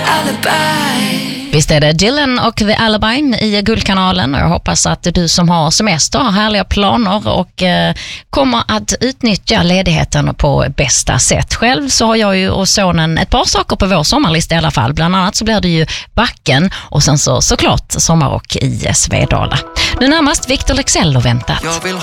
Visst är det Dylan och The Alibi i Guldkanalen, och jag hoppas att du som har semester har härliga planer och kommer att utnyttja ledigheten på bästa sätt. Själv så har jag ju och sonen ett par saker på vår sommarlista i alla fall. Bland annat så blir det ju Backen och sen såklart sommarrock i Svedala. Nu närmast Victor Leksell och väntat.